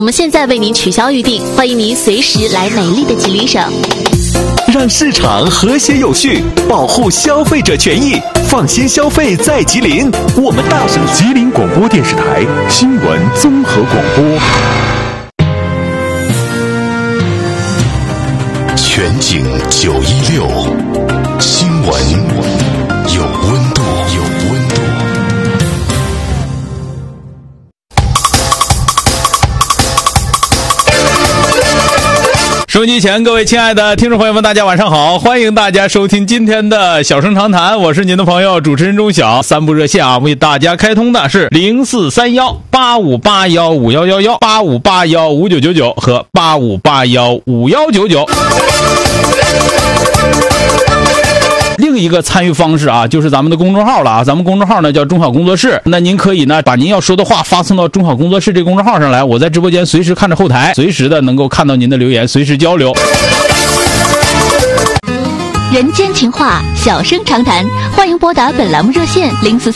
我们现在为您取消预定，欢迎您随时来美丽的吉林省。 让市场和谐有序，保护消费者权益，放心消费在吉林。我们大声吉林广播电视台新闻综合广播。全景916，新闻有温度，有温度。 收音机前各位亲爱的听众朋友们，大家晚上好，欢迎大家收听今天的小声长谈，我是您的朋友主持人钟晓。三部热线啊，为大家开通的是043185815111、85815999和85815199。另一个参与方式啊，就是咱们的公众号了啊，咱们公众号呢叫中小工作室，那您可以呢把您要说的话发送到中小工作室这公众号上来，我在直播间随时看着后台，随时的能够看到您的留言，随时交流。 人间情话，小声长谈，欢迎拨打本栏目热线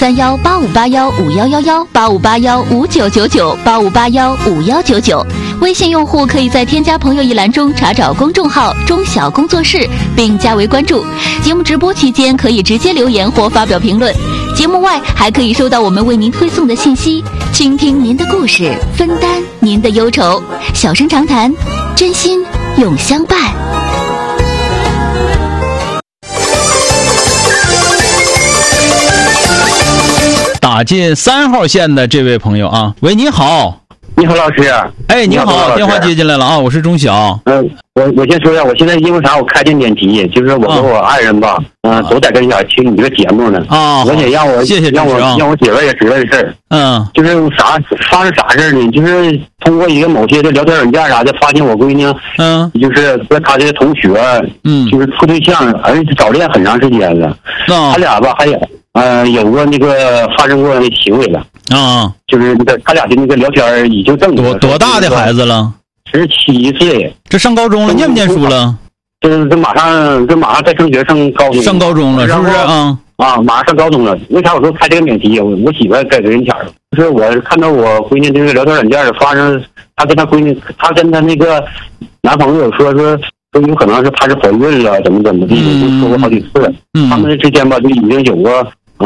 043185815111、85815999、85815199。微信用户可以在添加朋友一栏中查找公众号中小工作室并加为关注。节目直播期间可以直接留言或发表评论，节目外还可以收到我们为您推送的信息，倾听您的故事，分担您的忧愁。小声长谈，真心永相伴。 打进3号线的这位朋友啊，喂，你好。 你好，老师。 哎，你好，电话接进来了啊，我是钟晓。 我先说一下，我现在因为啥我开进电梯，就是我和我爱人吧，都在跟前听你这个节目呢。而且让我谢谢让我媳妇也知道这事儿。就是发生啥事儿呢？就是通过一个某些的聊天软件啥的，发现我闺女，就是和她的同学，就是处对象，而且早恋很长时间了。他俩吧还有过那个发生过那行为了。就是那个他俩的那个聊天已经证明多大的孩子了 ？17岁。 这上高中了，念不念书了？ 这马上在升学，上高中。上高中了，是不是啊？ 马上上高中了。为啥我说开这个免提？我媳妇在跟前儿，就是我看到我闺女这个聊天软件发生，她跟她闺女，她跟她那个男朋友说有可能是她是怀孕了，怎么地，就说过好几次了。他们之间吧就已经有过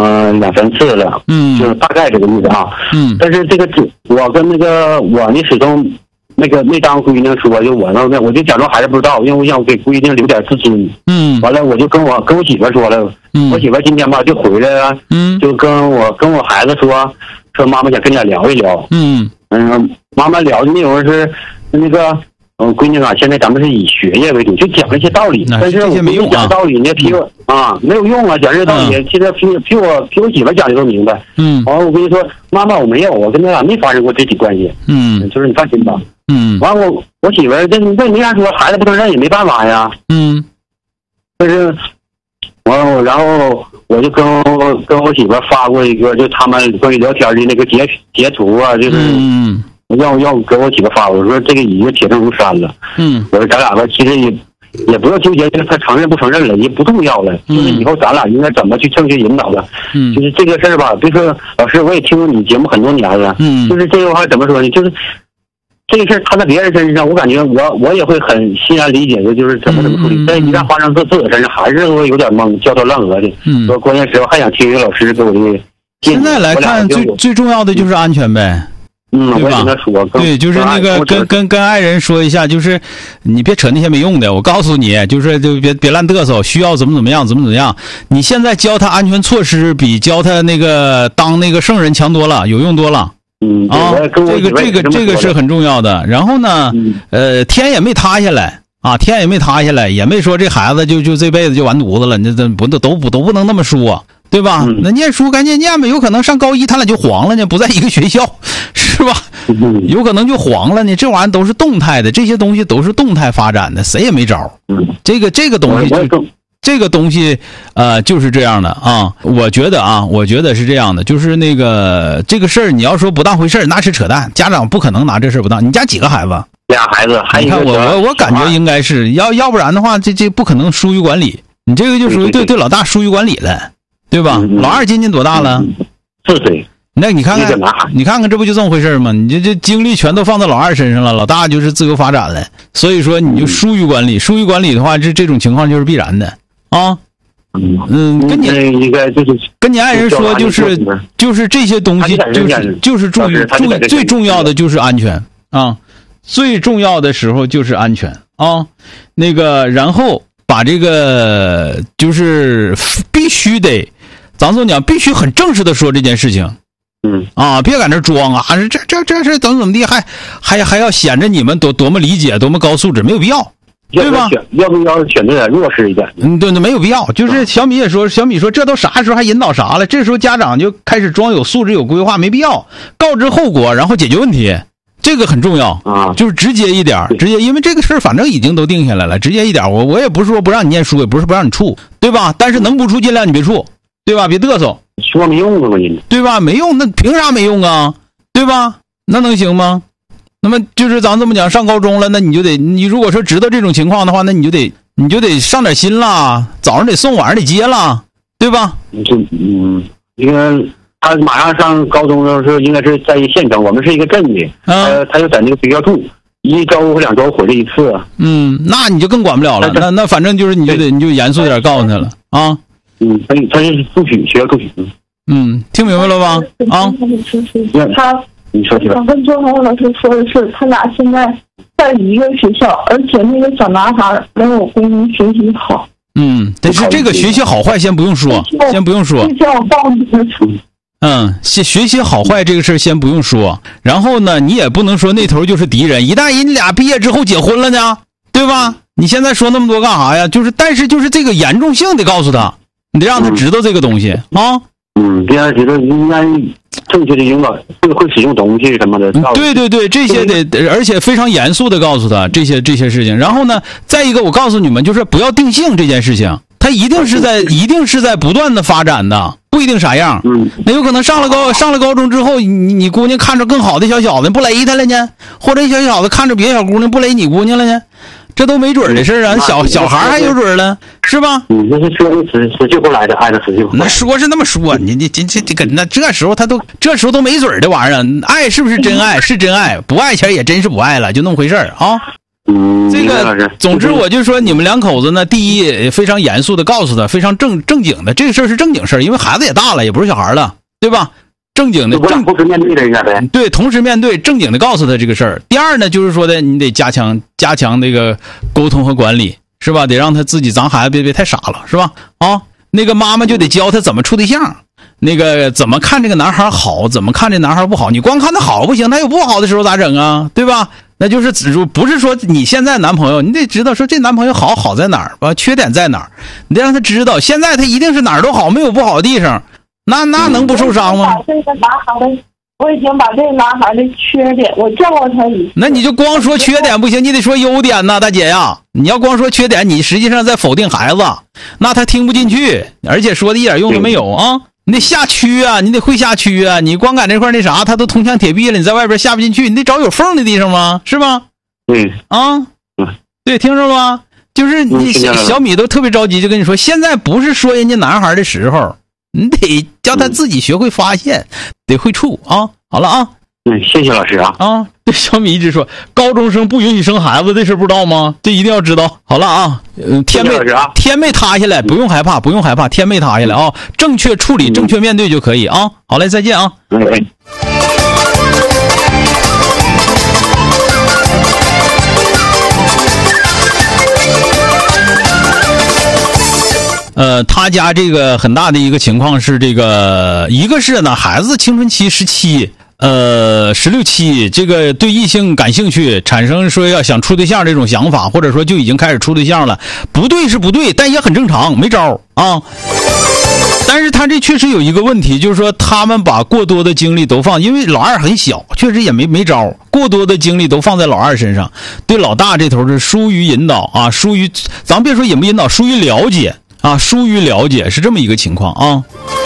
2-3次了，就是大概这个意思啊。但是这个我跟那个我呢始终没当闺女说，就我就假装还是不知道，因为我想给闺女留点自尊。完了我就跟我媳妇说了，我媳妇今天吧就回来了，就跟我孩子说妈妈想跟你俩聊一聊。妈妈聊的内容是那个。闺女啊，现在咱们是以学业为主，就讲一些道理，但是我讲道理呢，比我没有用啊，讲这些道理，现在比我媳妇讲的都明白。完了我跟你说，妈妈我没有，我跟他俩没发生过肢体关系。就是你放心吧。完了我媳妇这没啥说，孩子不承认也没办法呀。但是然后我就跟我媳妇发过一个，就他们关于聊天的那个截图啊，就是。要给我媳妇发，我说这个已经铁证如山了。我说咱俩吧，其实也不要纠结他承认不承认了，也不重要了。就是以后咱俩应该怎么去正确引导了。就是这个事儿吧，别说老师，我也听过你节目很多年了。就是这个话怎么说呢？就是这个事儿摊在别人身上，我感觉我也会很欣然理解的，就是怎么处理。但一旦发生自个身上，还是会有点懵，焦头烂额的。我关键时候还想听一个老师给我的建议。 现在来看，最重要的就是安全呗。 我也跟他说， 对，就是那个跟爱人说一下，就是你别扯那些没用的，我告诉你，就别烂嘚瑟，需要怎么样，你现在教他安全措施，比教他那个当那个圣人强多了，有用多了。这个是很重要的。然后呢，天也没塌下来啊，也没说这孩子就这辈子就完犊子了，你这都不能那么说。对吧？那念书赶紧念呗，有可能上高一他俩就黄了呢，不在一个学校，是吧？有可能就黄了呢。这玩意儿都是动态的，这些东西都是动态发展的，谁也没招。这个东西就是这样的啊。我觉得是这样的，就是那个这个事儿，你要说不当回事儿，那是扯淡。家长不可能拿这事儿不当。你家几个孩子？2 孩子，还有一个。 你看我感觉应该是要不然的话，这不可能疏于管理。你这个就属于对老大疏于管理了。对吧？老二今年多大了？ 4岁。 那你看看，这不就这么回事吗？你这精力全都放在老二身上了，老大就是自由发展了。所以说你就疏于管理，疏于管理的话，这种情况就是必然的啊。跟你应该就是跟你爱人说，就是这些东西，就是最重要的就是安全啊，最重要的时候就是安全啊。那个，然后把这个就是必须得，咱这么讲，必须很正式的说这件事情。别搁那装啊！这是怎么地，还要显着你们多么理解，多么高素质，没有必要。对吧？ 要不要选择点弱势一点？ 对，没有必要。就是小米说，这都啥时候还引导啥了？这时候家长就开始装有素质、有规划，没必要。告知后果，然后解决问题，这个很重要啊。就是直接一点，因为这个事儿反正已经都定下来了，直接一点。我也不是说不让你念书，也不是不让你处，对吧？但是能不处尽量你别处，对吧？别嘚瑟。 说没用啊，你对吧？没用，那凭啥没用啊？对吧？那能行吗？那么就是咱这么讲，上高中了，那你如果说知道这种情况的话，那你就得上点心啦，早上得送，晚上得接啦，对吧？ 因为他马上上高中的时候，应该是在县城，我们是一个镇里，他就在那个学校住，1周或2周回来一次。 那你就更管不了了。那反正就是你就严肃点告诉他了啊。 他是住取，学校住取。 听明白了吧？啊。 你说2分钟后老师说的是，他俩现在在一个学校，而且那个小男孩没有闺女学习好。 但是这个学习好坏先不用说，学习好坏这个事儿先不用说。然后呢，你也不能说那头就是敌人，一旦你俩毕业之后结婚了呢，对吧？你现在说那么多干啥呀？但是这个严重性得告诉他，你得让他知道这个东西啊。 别让他知道应该正确的引导，会使用东西什么的。 对，这些得，而且非常严肃的告诉他这些事情。然后呢，再一个，我告诉你们，就是不要定性这件事情，它一定是在不断的发展的，不一定啥样。那有可能上了高中之后，你姑娘看着更好的小子不勒他了呢，或者小子看着别的小姑娘不勒你姑娘了呢。这都没准的事啊，小孩还有准了，是吧？ 那是说死去活来的，爱的死去活来。 那说是那么说，你跟那这时候都没准的玩意儿，爱是不是真爱？是真爱，不爱前也真是不爱了，就那么回事啊。这个总之我就说你们两口子呢，第一非常严肃的告诉他，非常正经的，这个事儿是正经事儿，因为孩子也大了，也不是小孩了，对吧？正经的同时面对的应该呗。 对，同时面对，正经的告诉他这个事儿。第二呢，就是说的你得加强那个沟通和管理，是吧？得让他自己，咱孩子别太傻了，是吧？那个妈妈就得教他怎么处对象，那个怎么看这个男孩好，怎么看这男孩不好。你光看他好不行，他有不好的时候咋整啊？对吧？那就是不是说你现在男朋友，你得知道说这男朋友好在哪儿吧，缺点在哪儿，你得让他知道，现在他一定是哪儿都好，没有不好的地方。那能不受伤吗？ 我已经把这个男孩的缺点，我教过他一次。 那你就光说缺点不行，你得说优点呐，大姐呀！你要光说缺点，你实际上在否定孩子，那他听不进去，而且说的一点用都没有啊！你得下区啊，你得会下区啊！你光赶这块那啥，他都铜墙铁壁了，你在外边下不进去，你得找有缝的地方吗？是吧？对，听着吗？就是你小米都特别着急，就跟你说，现在不是说人家男孩的时候。你得叫他自己学会发现，得会处啊！好了啊， 谢谢老师啊！ 对，小米一直说高中生不允许生孩子，这事不知道吗？这一定要知道。好了啊，天没塌下来，不用害怕，天没塌下来啊！正确处理，正确面对就可以啊！好嘞，再见啊！他家这个很大的一个情况是这个，一个是呢，孩子青春期17、16、17，这个对异性感兴趣，产生说要想处对象这种想法，或者说就已经开始处对象了，不对是不对，但也很正常，没招啊。但是他这确实有一个问题，就是说他们把过多的精力都放，因为老二很小，确实也没招，过多的精力都放在老二身上，对老大这头是疏于引导啊，疏于咱别说引不引导，疏于了解。疏于了解是这么一个情况啊，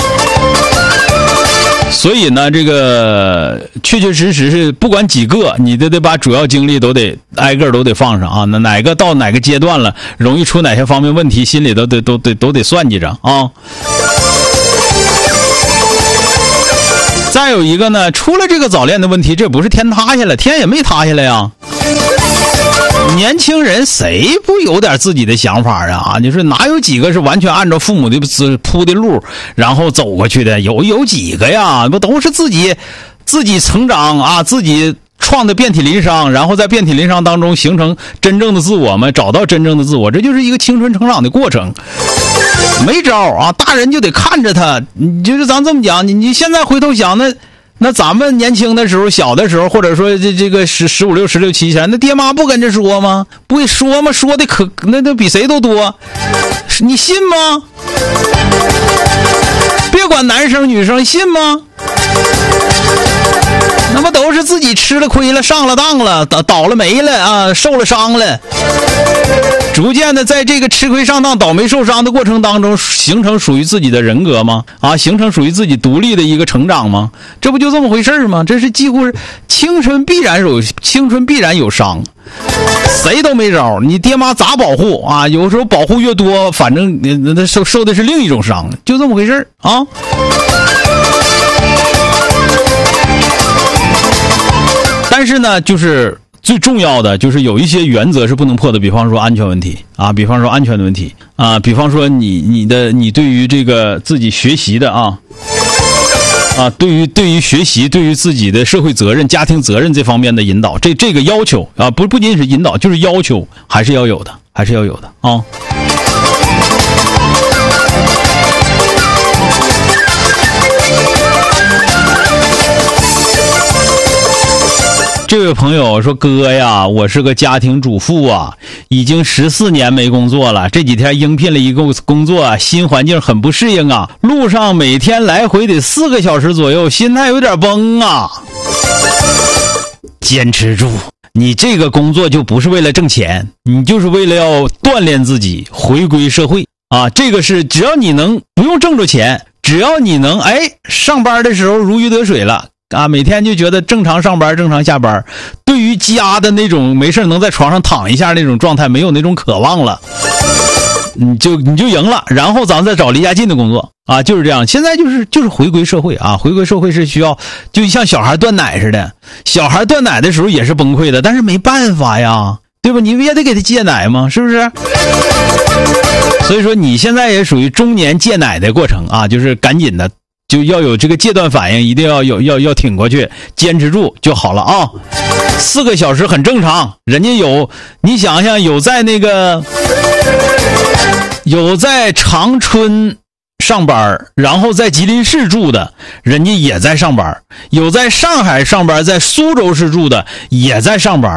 所以呢，这个确实是不管几个，你得把主要精力都得挨个都得放上啊。那哪个到哪个阶段了，容易出哪些方面问题，心里都得算计着啊。 再有一个呢，出了这个早恋的问题，这不是天塌下来，天也没塌下来呀。年轻人谁不有点自己的想法啊？你说哪有几个是完全按照父母的铺的路然后走过去的？有几个呀？不都是自己成长啊，自己创的遍体鳞伤，然后在遍体鳞伤当中形成真正的自我们，找到真正的自我，这就是一个青春成长的过程。没招啊，大人就得看着他。你就是咱这么讲，你现在回头想，那咱们年轻的时候、小的时候，或者说这个15、16、17、17，那爹妈不跟着说吗？不会说吗？说的那比谁都多，你信吗？别管男生女生，信吗？那么都是自己吃了亏了，上了当了，倒了霉了啊，受了伤了，逐渐的在这个吃亏上当、倒霉受伤的过程当中，形成属于自己的人格吗？啊，形成属于自己独立的一个成长吗？这不就这么回事吗？这是几乎是青春必然有伤，谁都没招，你爹妈咋保护啊？有时候保护越多，反正那受的是另一种伤，就这么回事啊。但是呢，就是最重要的就是有一些原则是不能破的，比方说安全问题啊，比方说安全的问题啊，比方说你对于这个自己学习的对于学习，对于自己的社会责任、家庭责任这方面的引导，这个要求啊，不仅仅是引导，就是要求还是要有的啊。这位朋友说，哥呀，我是个家庭主妇啊，已经14年没工作了，这几天应聘了一个工作，新环境很不适应啊，路上每天来回得4个小时左右，心态有点崩啊。坚持住，你这个工作就不是为了挣钱，你就是为了要锻炼自己，回归社会啊。这个是只要你能不用挣着钱，只要你能上班的时候如鱼得水了啊，每天就觉得正常上班正常下班，对于家的那种没事能在床上躺一下那种状态没有那种渴望了，你就赢了。然后咱们再找离家近的工作啊，就是这样。现在就是回归社会啊，回归社会是需要，就像小孩断奶似的，小孩断奶的时候也是崩溃的，但是没办法呀，对吧？你也得给他戒奶嘛，是不是？所以说你现在也属于中年戒奶的过程啊，就是赶紧的就要有这个戒断反应，一定要挺过去，坚持住就好了啊。4个小时很正常，人家你想想有在长春上班，然后在吉林市住的，人家也在上班；有在上海上班，在苏州市住的也在上班。